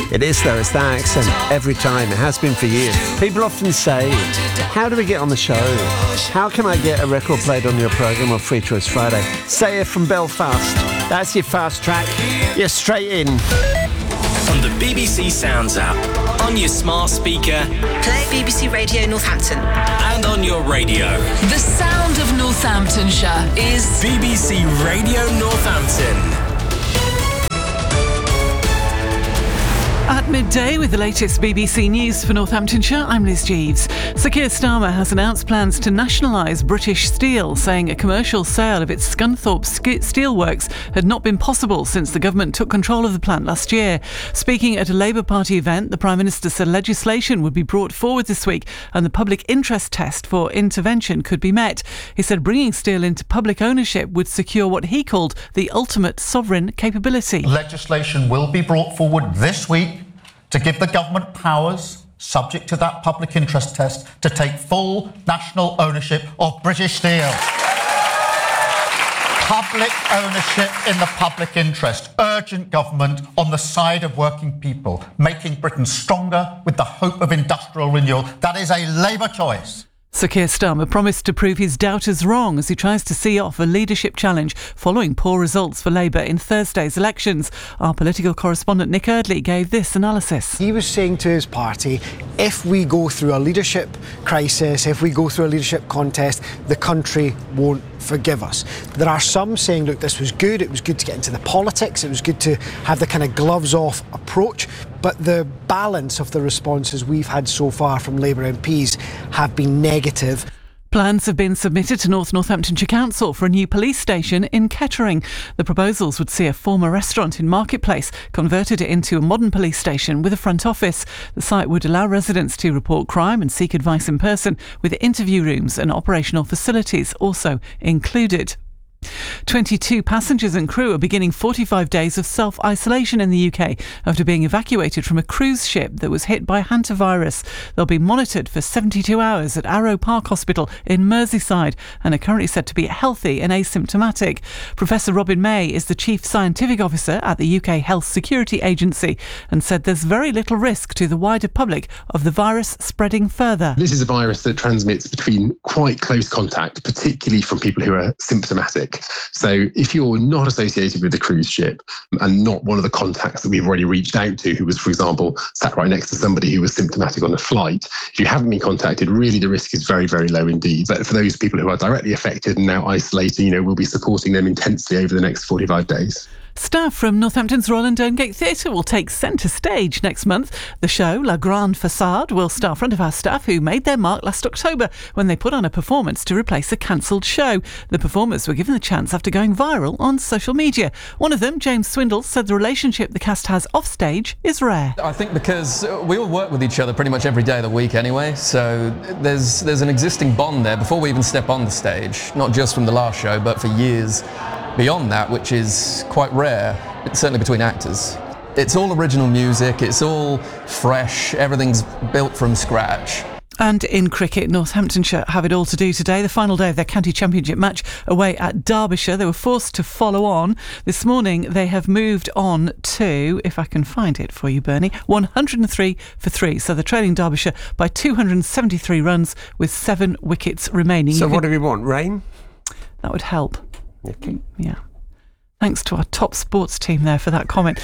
It is, though. It's that accent every time. It has been for years. People often say, how do we get on the show? How can I get a record played on your programme on Free Choice Friday? Say it from Belfast. That's your fast track. You're straight in. On the BBC Sounds app, on your smart speaker, play BBC Radio Northampton, and on your radio. The sound of Northamptonshire is BBC Radio Northampton. At midday with the latest BBC News for Northamptonshire, I'm Liz Jeeves. Sir Keir Starmer has announced plans to nationalise British Steel, saying a commercial sale of its Scunthorpe Steelworks had not been possible since the government took control of the plant last year. Speaking at a Labour Party event, the Prime Minister said legislation would be brought forward this week and the public interest test for intervention could be met. He said bringing steel into public ownership would secure what he called the ultimate sovereign capability. Legislation will be brought forward this week to give the government powers, subject to that public interest test, to take full national ownership of British Steel. Public ownership in the public interest. Urgent government on the side of working people, making Britain stronger with the hope of industrial renewal. That is a Labour choice. Sir Keir Starmer promised to prove his doubters wrong as he tries to see off a leadership challenge following poor results for Labour in Thursday's elections. Our political correspondent Nick Eardley gave this analysis. He was saying to his party, if we go through a leadership crisis, if we go through a leadership contest, the country won't forgive us. There are some saying, look, this was good, it was good to get into the politics, it was good to have the kind of gloves off approach, but the balance of the responses we've had so far from Labour MPs have been negative. Plans have been submitted to North Northamptonshire Council for a new police station in Kettering. The proposals would see a former restaurant in Marketplace converted into a modern police station with a front office. The site would allow residents to report crime and seek advice in person, with interview rooms and operational facilities also included. 22 passengers and crew are beginning 45 days of self-isolation in the UK after being evacuated from a cruise ship that was hit by hantavirus. They'll be monitored for 72 hours at Arrow Park Hospital in Merseyside and are currently said to be healthy and asymptomatic. Professor Robin May is the Chief Scientific Officer at the UK Health Security Agency and said there's very little risk to the wider public of the virus spreading further. This is a virus that transmits between quite close contact, particularly from people who are symptomatic. So if you're not associated with the cruise ship and not one of the contacts that we've already reached out to, who was, for example, sat right next to somebody who was symptomatic on a flight, if you haven't been contacted, really the risk is very, very low indeed. But for those people who are directly affected and now isolated, we'll be supporting them intensely over the next 45 days. Staff from Northampton's Royal and Durngate Theatre will take centre stage next month. The show, La Grande Façade, will star front of house staff who made their mark last October when they put on a performance to replace a cancelled show. The performers were given the chance after going viral on social media. One of them, James Swindle, said the relationship the cast has off stage is rare. I think because we all work with each other pretty much every day of the week anyway, so there's an existing bond there before we even step on the stage, not just from the last show, but for years beyond that, which is quite rare, certainly between actors. It's all original music, it's all fresh, everything's built from scratch. And in cricket, Northamptonshire have it all to do today. The final day of their county championship match away at Derbyshire. They were forced to follow on. This morning they have moved on to, if I can find it for you, Bernie, 103 for 3. So they're trailing Derbyshire by 273 runs with 7 wickets remaining. So what do we want? Rain? That would help. Okay. Yeah. Thanks to our top sports team there for that comment.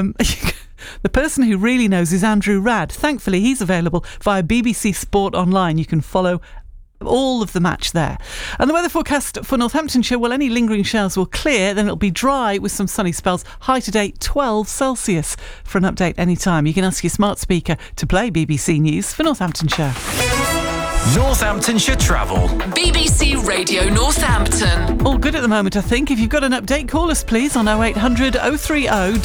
The person who really knows is Andrew Radd. Thankfully, he's available via BBC Sport Online. You can follow all of the match there. And the weather forecast for Northamptonshire, well, any lingering showers will clear, then it'll be dry with some sunny spells. High today, 12 Celsius. For an update anytime, you can ask your smart speaker to play BBC News for Northamptonshire. Northamptonshire Travel. BBC Radio Northampton. All good at the moment, I think. If you've got an update, call us please on 0800 030